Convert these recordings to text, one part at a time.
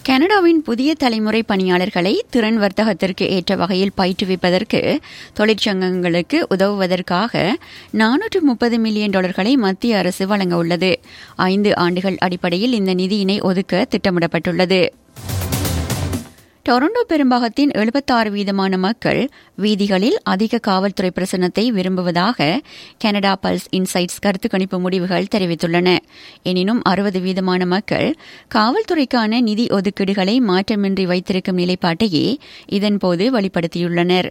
கனடாவின் புதிய தலைமுறை பணியாளர்களை திறன் வர்த்தகத்திற்கு ஏற்ற வகையில் பயிற்றுவிப்பதற்கு தொழிற்சங்கங்களுக்கு உதவுவதற்காக $430 மில்லியன் மத்திய அரசு வழங்க உள்ளது. 5 ஆண்டுகள் அடிப்படையில் இந்த நிதியினை ஒதுக்க திட்டமிடப்பட்டுள்ளது. டொரண்டோ பெரும்பாகத்தின் 76% மக்கள் வீதிகளில் அதிக காவல்துறை பிரசன்னத்தை விரும்புவதாக கனடா பல்ஸ் இன்சைட்ஸ் கருத்து கணிப்பு முடிவுகள் தெரிவித்துள்ளன. எனினும் 60% மக்கள் காவல்துறைக்கான நிதி ஒதுக்கீடுகளை மாற்றமின்றி வைத்திருக்கும் நிலைப்பாட்டையே இதன்போது வெளிப்படுத்தியுள்ளனர்.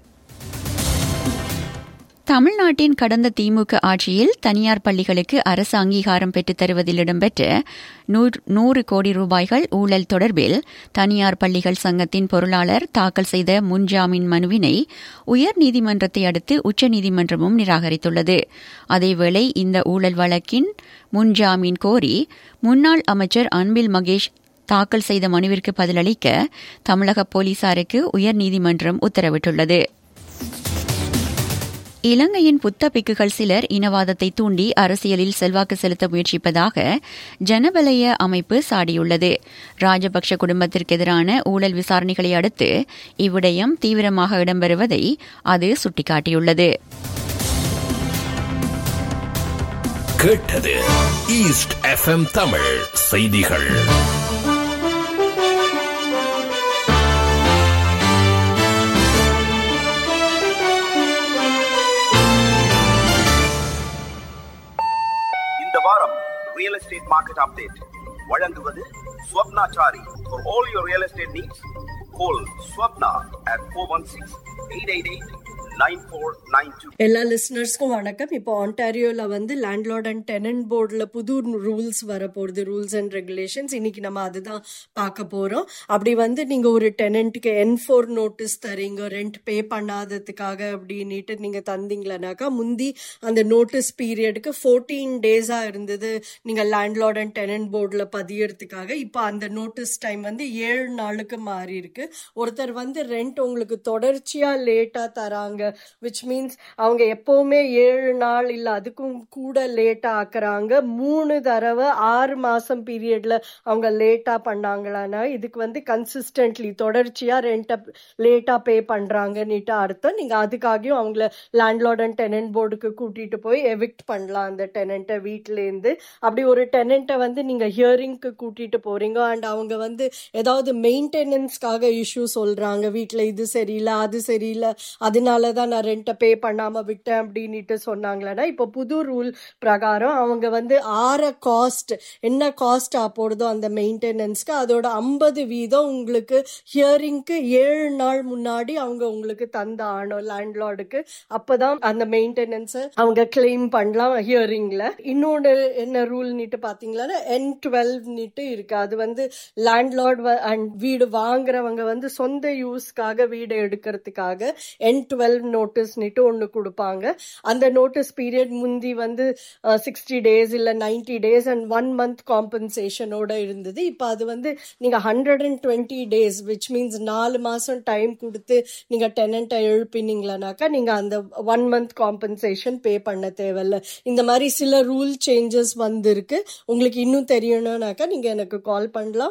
தமிழ்நாட்டின் கடந்த திமுக ஆட்சியில் தனியார் பள்ளிகளுக்கு அரசு அங்கீகாரம் பெற்றுத் தருவதில் இடம்பெற்ற 100 கோடி ரூபாய்கள் ஊழல் தொடர்பில் தனியார் பள்ளிகள் சங்கத்தின் பொருளாளர் தாக்கல் செய்த முன்ஜாமீன் மனுவினை உயர்நீதிமன்றத்தை அடுத்து உச்சநீதிமன்றமும் நிராகரித்துள்ளது. அதேவேளை இந்த ஊழல் வழக்கின் முன்ஜாமீன் கோரி முன்னாள் அமைச்சர் அன்பில் மகேஷ் தாக்கல் செய்த மனுவிற்கு பதிலளிக்க தமிழக போலீசாருக்கு உயர்நீதிமன்றம் உத்தரவிட்டுள்ளது. இலங்கையின் புத்த பிக்குகள் சிலர் இனவாதத்தை தூண்டி அரசியலில் செல்வாக்கு செலுத்த முயற்சிப்பதாக ஜனபலய அமைப்பு சாடியுள்ளது. ராஜபக்ஷ குடும்பத்திற்கு எதிரான ஊழல் விசாரணைகளை அடுத்து இவ்விடயம் தீவிரமாக இடம்பெறுவதை அது சுட்டிக்காட்டியுள்ளது. கேட்டது ஈஸ்ட் FM தமிழ் செய்திகள். Real estate market update வழங்குவது Swapnachari. For all your real estate needs, call Swapna at 416-888-9492. எல்லா லிசனர்ஸ்க்கும் வணக்கம். இப்போ ஆன்டாரியோல லேண்ட்லார்ட் அண்ட் டெனன்ட் போர்டில் புது ரூல்ஸ் வரப்போகுது, ரூல்ஸ் அண்ட் ரெகுலேஷன்ஸ். இன்னைக்கு நம்ம அதுதான் பார்க்க போறோம். அப்படி நீங்க ஒரு டெனண்ட்டுக்கு N4 நோட்டீஸ் தரீங்க, ரெண்ட் பே பண்ணாததுக்காக அப்படின்னுட்டு நீங்க தந்தீங்களானாக்கா, முந்தி அந்த நோட்டீஸ் பீரியடுக்கு 14 டேஸா இருந்தது நீங்க லேண்ட்லார்ட் அண்ட் டெனன்ட் போர்டில் பதியறதுக்காக. இப்போ அந்த நோட்டீஸ் டைம் 7 நாளுக்கு மாறி இருக்கு. ஒருத்தர் ரெண்ட் உங்களுக்கு தொடர்ச்சியா லேட்டா தராங்க, which means அவங்க எப்பவுமே 7 நாள் இல்ல அதுக்கும் கூட லேட்டா ஆக்குறாங்க. 3 தடவை 6 மாசம் பீரியட்ல அவங்க லேட்டா பண்ணாங்களானா இதுக்கு கன்சிஸ்டன்ட்லி தொடர்ச்சியா ரெண்ட் லேட்டா பே பண்றாங்கன்னுட்டு அர்த்தம். நீங்க அதுக்காகவும் அவங்கள லேண்ட்லார்ட் அண்ட் டெனன்ட் போர்டுக்கு கூட்டிட்டு போய் எவிக்ட் பண்ணலாம் அந்த டெனண்ட்டை வீட்டுல இருந்து. அப்படி ஒரு டெனண்ட்டை நீங்க ஹியரிங்க்கு கூட்டிட்டு போறீங்க அண்ட் அவங்க ஏதாவது மெயின்டெனன்ஸ்க்காக இஷ்யூ சொல்றாங்க, வீட்டுல இது சரியில்லை அது சரியில்லை அதனாலதான் நான் ரெண்ட்டை பே பண்ணாம விட்டேன் அப்படின்ட்டு சொன்னாங்களா, இப்போ புது ரூல் பிரகாரம் அவங்க ஆற காஸ்ட் என்ன காஸ்ட் போடுதோ அந்த மெயின்டெனன்ஸ்க்கு அதோட 50% உங்களுக்கு ஹியரிங்க்கு 7 நாள் முன்னாடி அவங்க உங்களுக்கு தந்த ஆனோ லேண்ட்லார்டுக்கு. அப்பதான் அந்த மெயின்டெனன்ஸை அவங்க கிளைம் பண்ணலாம் ஹியரிங்ல. இன்னொன்று என்ன ரூல் நீட்டு பாத்தீங்களா, N12 நீட்டு இருக்கு. அது லேண்ட்லார்ட் அண்ட் வீடு வாங்குறவங்க சொந்த யூஸ்க்காக வீடு எடுக்கிறதுக்காக N12 நோட்டீஸ் ஒன்னு கொடுப்பாங்க. அந்த நோட்டீஸ் பீரியட் முந்தி 60 டேஸ் இல்ல 90 டேஸ் அண்ட் 1 மந்த் காம்பன்சேஷனோட இருந்தது. இப்ப அது நீங்க 120 டேஸ் விச் மீன்ஸ் 4 மாசம் டைம் கொடுத்து நீங்க டெனண்ட்டை எழுப்பினீங்களானாக்கா நீங்க அந்த 1 மந்த் காம்பன்சேஷன் பே பண்ண தேவையில்ல. இந்த மாதிரி சில ரூல் சேஞ்சஸ் இருக்கு. உங்களுக்கு இன்னும் தெரியணும்னாக்கா நீங்க எனக்கு கால் பண்ணலாம்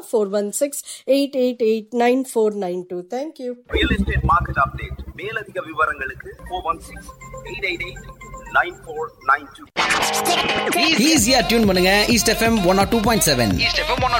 416-888-9492. Thank you. Real estate market update. மேலதிக விவரங்களுக்கு 416-888-9492. ஈஸியா டியூன் பண்ணுங்க ஈஸ்ட் FM 102.7.